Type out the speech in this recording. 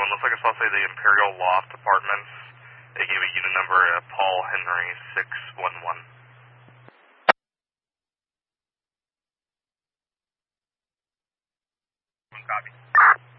Looks like I saw say the Imperial Loft Apartments. They gave a unit number Paul Henry 611. Copy.